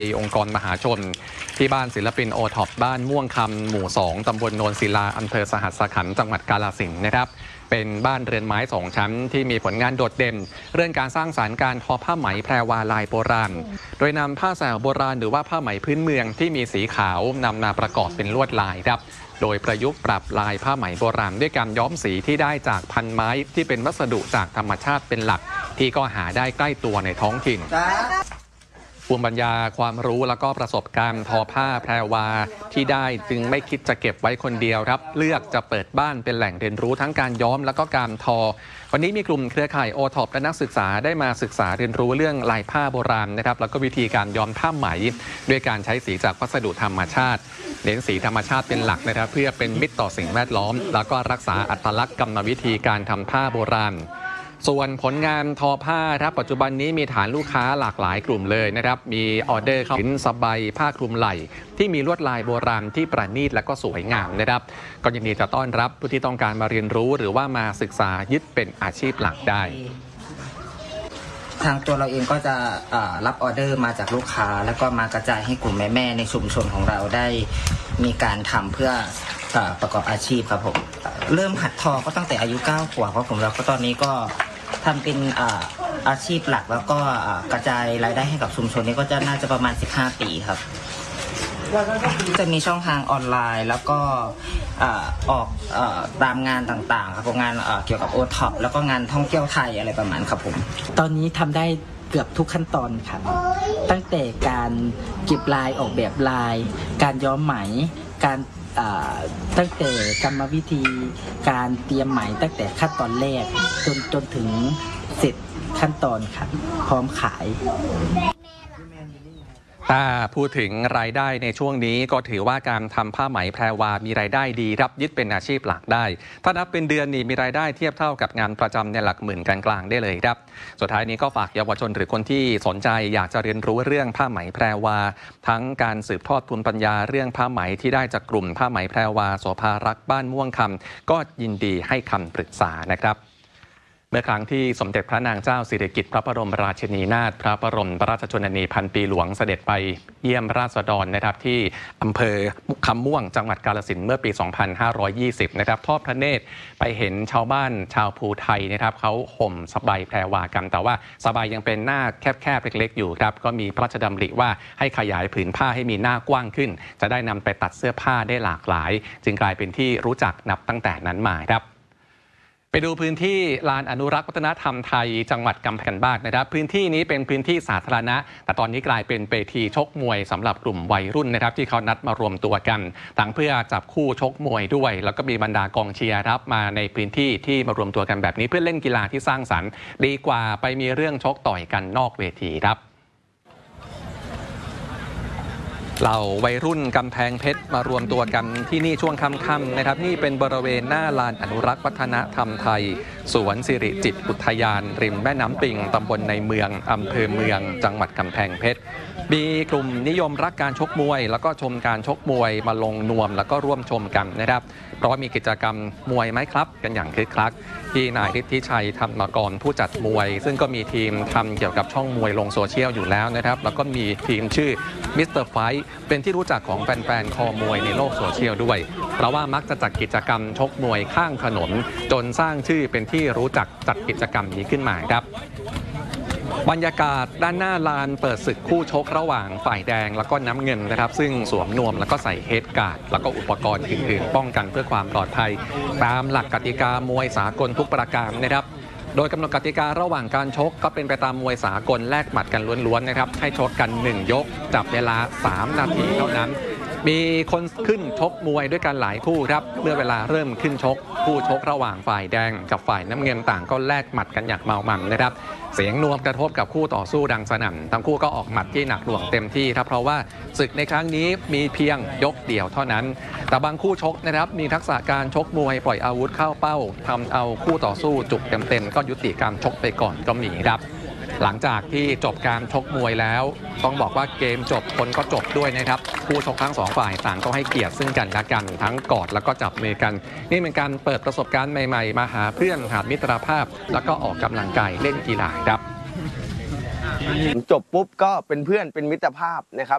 องค์กรมหาชนที่บ้านศิลปินโอท็อปบ้านม่วงคำหมู่ 2 ตำบลโนนศิลาอำเภอสหัสขันธ์จังหวัดกาฬสินธุ์นะครับเป็นบ้านเรือนไม้2 ชั้นที่มีผลงานโดดเด่นเรื่องการสร้างสรรค์การทอผ้าไหมแพรวาลายโบราณโดยนำผ้าแสวโบราณหรือว่าผ้าไหมพื้นเมืองที่มีสีขาวนำมาประกอบเป็นลวดลายครับโดยประยุกต์ปรับลายผ้าไหมโบราณด้วยการย้อมสีที่ได้จากพันไม้ที่เป็นวัสดุจากธรรมชาติเป็นหลักที่ก็หาได้ใกล้ตัวในท้องถิ่นภูมิปัญญาความรู้แล้วก็ประสบการณ์ทอผ้าแพรวาที่ได้จึงไม่คิดจะเก็บไว้คนเดียวครับเลือกจะเปิดบ้านเป็นแหล่งเรียนรู้ทั้งการย้อมแล้วก็การทอวันนี้มีกลุ่มเครือข่ายโอท็อปและนักศึกษาได้มาศึกษาเรียนรู้เรื่องลายผ้าโบราณนะครับแล้วก็วิธีการย้อมผ้าไหมด้วยการใช้สีจากวัสดุธรรมชาติเน้นสีธรรมชาติเป็นหลักนะครับเพื่อเป็นมิตรต่อสิ่งแวดล้อมแล้วก็รักษาอัตลักษณ์กรรมวิธีการทำผ้าโบราณส่วนผลงานทอผ้าครับปัจจุบันนี้มีฐานลูกค้าหลากหลายกลุ่มเลยนะครับมีออเดอร์เข้าถึงสบายผ้าคลุมไหล่ที่มีลวดลายโบราณที่ประณีตและก็สวยงามนะครับก็ยินดีจะต้อนรับผู้ที่ต้องการมาเรียนรู้หรือว่ามาศึกษายึดเป็นอาชีพหลักได้ทางตัวเราเองก็จะรับออเดอร์มาจากลูกค้าแล้วก็มากระจายให้กลุ่มแม่ๆในชุมชนของเราได้มีการทำเพื่อประกอบอาชีพครับผมเริ่มหัดทอก็ตั้งแต่อายุ9 ขวบครับผมแล้วก็ตอนนี้ก็ทำเป็นอาชีพหลักแล้วก็กระจายรายได้ให้กับชุมชนนี้ก็จะน่าจะประมาณ15 ปีครับจะมีช่องทางออนไลน์แล้วก็ออกตามงานต่างๆครับงานเกี่ยวกับโอท็อปแล้วก็งานท่องเที่ยวไทยอะไรประมาณครับผมตอนนี้ทำได้เกือบทุกขั้นตอนครับตั้งแต่การเก็บลายออกแบบลายการย้อมไหมการตั้งแต่กรรมวิธีการเตรียมไหมตั้งแต่ขั้นตอนแรกจนถึงเสร็จขั้นตอนครับพร้อมขายถ้าพูดถึงรายได้ในช่วงนี้ก็ถือว่าการทำผ้าไหมแพรวามีรายได้ดีรับยึดเป็นอาชีพหลักได้ถ้านับเป็นเดือนนี่มีรายได้เทียบเท่ากับงานประจำในหลักหมื่นกลางๆได้เลยครับสุดท้ายนี้ก็ฝากเยาวชนหรือคนที่สนใจอยากจะเรียนรู้เรื่องผ้าไหมแพรวาทั้งการสืบทอดภูมิปัญญาเรื่องผ้าไหมที่ได้จากกลุ่มผ้าไหมแพรวาโสภารักษ์บ้านม่วงคำก็ยินดีให้คำปรึกษานะครับเมื่อครั้งที่สมเด็จพระนางเจ้าสิริกิติ์พระบรมราชินีนาถพระบรมราชชนนีพันปีหลวงเสด็จไปเยี่ยมราษฎรนะครับที่อำเภอคำม่วงจังหวัดกาฬสินธุ์เมื่อปี 2520 นะครับทอดพระเนตรไปเห็นชาวบ้านชาวภูไทยนะครับเขาห่มสบายแพรวากันแต่ว่าสบายยังเป็นหน้าแคบๆเล็กๆอยู่ครับก็มีพระราชดำริว่าให้ขยายผืนผ้าให้มีหน้ากว้างขึ้นจะได้นำไปตัดเสื้อผ้าได้หลากหลายจึงกลายเป็นที่รู้จักนับตั้งแต่นั้นมาครับไปดูพื้นที่ลานอนุรักษ์วัฒนธรรมไทยจังหวัดกำแพงเพชรนะครับพื้นที่นี้เป็นพื้นที่สาธารณะแต่ตอนนี้กลายเป็นเวทีชกมวยสำหรับกลุ่มวัยรุ่นนะครับที่เขานัดมารวมตัวกันทั้งเพื่อจับคู่ชกมวยด้วยแล้วก็มีบรรดากองเชียร์ครับมาในพื้นที่ที่มารวมตัวกันแบบนี้เพื่อเล่นกีฬาที่สร้างสรรค์ดีกว่าไปมีเรื่องชกต่อยกันนอกเวทีครับเหล่าวัยรุ่นกำแพงเพชรมารวมตัวกันที่นี่ช่วงค่ำๆนะครับนี่เป็นบริเวณหน้าลานอนุรักษ์วัฒนธรรมไทยสวนสิริจิตรอุทยานริมแม่น้ำปิงตำบลในเมืองอำเภอเมืองจังหวัดกำแพงเพชรมีกลุ่มนิยมรักการชกมวยแล้วก็ชมการชกมวยมาลงนวมแล้วก็ร่วมชมกันนะครับเพราะมีกิจกรรมมวยไหมครับกันอย่างคึกคักที่นายฤทธิชัยธรรมกรผู้จัดมวยซึ่งก็มีทีมทำเกี่ยวกับช่องมวยลงโซเชียลอยู่แล้วนะครับแล้วก็มีทีมชื่อมิสเตอร์ไฟท์เป็นที่รู้จักของแฟนๆคอมวยในโลกโซเชียลด้วยเพราะว่ามักจะจัดกิจกรรมชกมวยข้างถนนจนสร้างชื่อเป็นที่รู้จักจัดกิจกรรมนี้ขึ้นมาครับบรรยากาศด้านหน้าลานเปิดศึกคู่ชกระหว่างฝ่ายแดงแล้วก็น้ำเงินนะครับซึ่งสวมนวมแล้วก็ใส่เฮดการ์ดแล้วก็อุปกรณ์อื่นๆป้องกันเพื่อความปลอดภัยตามหลักกติกามวยสากลทุกประการนะครับโดยกำหนดกติการะหว่างการชกก็เป็นไปตามมวยสากลแลกหมัดกันล้วนๆนะครับให้ชกกัน1 ยกจับเวลา3 นาทีเท่านั้นมีคนขึ้นชกมวยด้วยกันหลายคู่ครับเมื่อเวลาเริ่มขึ้นชกคู่ชกระหว่างฝ่ายแดงกับฝ่ายน้ำเงินต่างก็แลกหมัดกันอย่างเมามันนะครับเสียงนวมกระทบกับคู่ต่อสู้ดังสนั่นทั้งคู่ก็ออกหมัดที่หนักหน่วงเต็มที่ครับเพราะว่าศึกในครั้งนี้มีเพียงยกเดียวเท่านั้นแต่บางคู่ชกนะครับมีทักษะการชกมวยปล่อยอาวุธเข้าเป้าทำเอาคู่ต่อสู้จุกเต็มๆก็ยุติการชกไปก่อนก็มีครับหลังจากที่จบการชกมวยแล้วต้องบอกว่าเกมจบคนก็จบด้วยนะครับคู่ชกทั้ง2 ฝ่ายต่างก็ให้เกียรติซึ่งกันและกันทั้งกอดแล้วก็จับมือกันนี่เป็นการเปิดประสบการณ์ใหม่ๆมาหาเพื่อนหามิตรภาพแล้วก็ออกกำลังกายเล่นกีฬาครับจบปุ๊บก็เป็นเพื่อนเป็นมิตรภาพนะครับ